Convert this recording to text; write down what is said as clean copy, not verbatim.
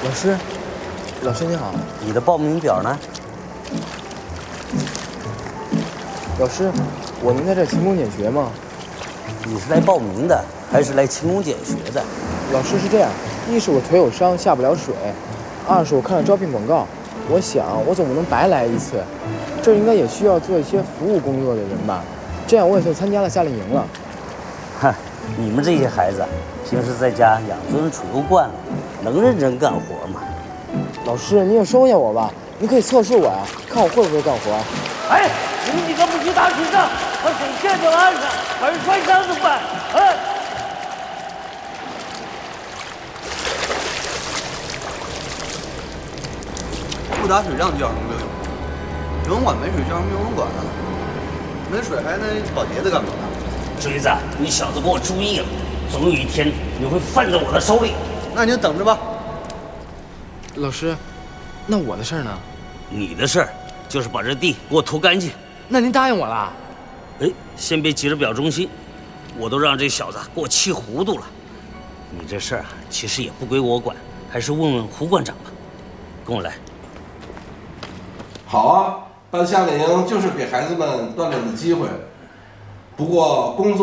老师你好。 你的报名表呢？ 老师，我能在这勤工俭学吗？ 你是来报名的，还是来勤工俭学的？ 老师是这样，一是我腿有伤下不了水，二是我看了招聘广告，我想我总不能白来一次，这应该也需要做一些服务工作的人吧，这样我也算参加了夏令营了。 嗨，你们这些孩子平时在家养尊处优惯了，能认真干活吗？ 老师，你也收下我吧，你可以测试我呀，看我会不会干活。 哎，你们几个不许打水仗，把水溅到岸上，把人摔伤怎么办？哎！ 不打水仗叫什么游泳？游泳馆没水叫什么游泳馆啊？没水还能搞别的干嘛？ 锥子，你小子给我注意了，总有一天你会犯在我的手里。 那你就等着吧。 老师，那我的事儿呢？ 你的事儿就是把这地给我拖干净。 那您答应我了？ 哎，先别急着表忠心，我都让这小子给我气糊涂了。你这事儿啊，其实也不归我管，还是问问胡馆长吧。跟我来。 好啊，办夏令营就是给孩子们锻炼的机会。不过工作